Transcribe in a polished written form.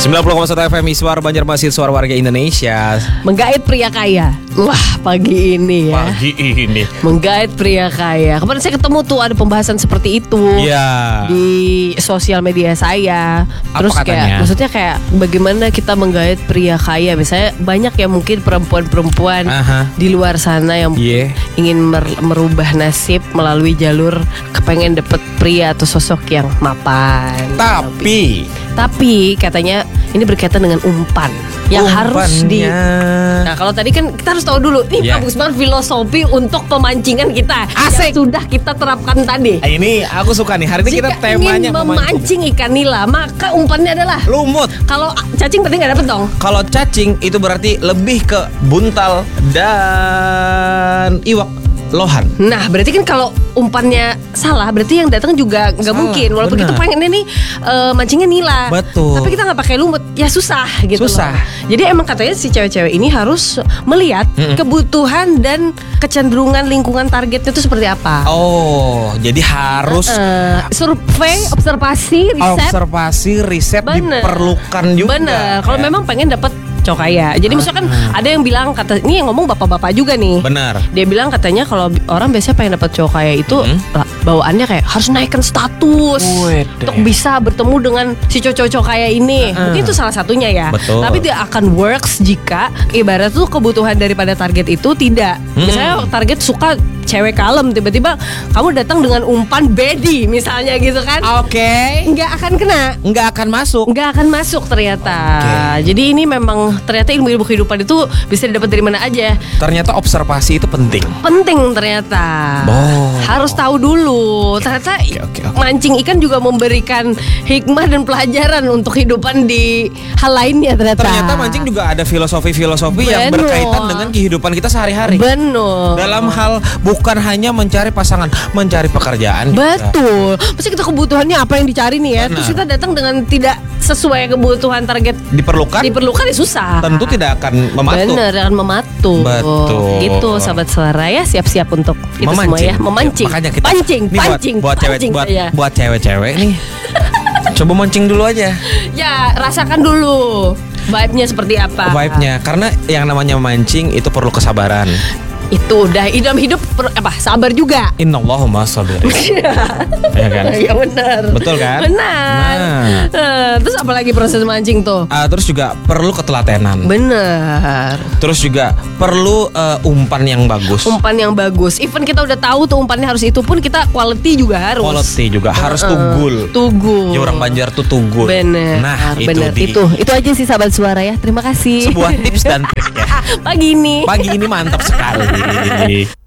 90,1 FM Iswar Banjarmasin, suara warga Indonesia. Menggait pria kaya. Wah, pagi ini ya. Pagi ini. Menggait pria kaya. Kemarin saya ketemu tuh ada pembahasan seperti itu. Iya. Di sosial media saya. Terus Apa katanya? kayak maksudnya kayak bagaimana kita menggait pria kaya. Misalnya banyak ya mungkin perempuan-perempuan Aha. di luar sana yang Iya. ingin merubah nasib melalui jalur kepengen dapet pria atau sosok yang mapan. Tapi katanya ini berkaitan dengan umpan yang harus di. Umpannya. Nah, kalau tadi kan kita harus tahu dulu nih Yeah. bagus banget filosofi untuk pemancingan kita. Asik. Yang sudah kita terapkan tadi. Ini aku suka nih. Hari ini kita Jika temanya ingin memancing ikan nila, maka umpannya adalah lumut. kalau cacing berarti nggak dapet dong. Kalau cacing itu berarti lebih ke buntal dan iwak lohan. Nah, berarti kan kalau umpannya salah, berarti yang datang juga nggak Salah, mungkin. Walaupun benar. kita pengennya nih mancingnya nila, Betul. tapi kita nggak pakai lumut, ya susah gitu. Susah. Loh. Jadi emang katanya si cewek-cewek ini harus melihat kebutuhan dan kecenderungan lingkungan targetnya itu seperti apa. Oh, jadi harus Survei, observasi, riset. observasi, riset Bener. diperlukan juga. Bener. Kalau Ya. memang pengen dapat cowok kaya. Jadi misalkan ada yang bilang ini yang ngomong bapak-bapak juga nih. Benar. Dia bilang katanya kalau orang biasanya pengen dapat cowok kaya itu bawaannya kayak harus naikkan status Wede. untuk bisa bertemu dengan si cowok-cowok kaya ini. Mungkin itu salah satunya ya. Betul. Tapi dia akan works jika ibarat tuh kebutuhan daripada target itu tidak. Misalnya target suka cewek kalem, tiba-tiba kamu datang dengan umpan bedi misalnya gitu kan. Oke. Nggak akan kena. Nggak akan masuk. Nggak akan masuk ternyata. Oke. Jadi ini memang ternyata ilmu-ilmu kehidupan itu bisa didapat dari mana aja. Ternyata observasi itu penting. Penting ternyata. Oh. Harus tahu dulu. Ternyata Oke. mancing ikan juga memberikan hikmah dan pelajaran untuk kehidupan di hal lainnya ternyata. Ternyata mancing juga ada filosofi-filosofi yang Benar. berkaitan dengan kehidupan kita sehari-hari. Benar. Dalam hal bukan hanya mencari pasangan, mencari pekerjaan. juga. Betul. Mesti kita kebutuhannya apa yang dicari nih ya. Benar. Terus kita datang dengan tidak sesuai kebutuhan target Diperlukan, ya susah. tentu tidak akan mematuk. Bener, akan mematuk. Betul. Gitu sahabat suara ya, siap-siap untuk itu semua ya. Memancing. Makanya kita pancing, nih pancing, buat cewek pancing saya. buat cewek-cewek nih. Coba mancing dulu aja Ya, rasakan dulu vibe-nya seperti apa. vibe-nya, karena yang namanya mancing itu perlu kesabaran. Itu udah dalam hidup sabar juga. Innallahumma sabirin. Ya kan? Ya benar. Betul kan? Benar. Terus apalagi proses mancing tuh? Terus juga perlu ketelatenan. Benar. Terus juga perlu umpan yang bagus. Umpan yang bagus. Even kita udah tahu tuh umpannya harus itu pun kita quality juga harus. Quality juga harus tugul. Tugul. Ya, orang Banjar tuh tugul. Bener. Nah, bener. Itu aja sih sahabat suara ya. Terima kasih. sebuah tips dan trik ya. Pagi ini. Pagi ini mantap sekali.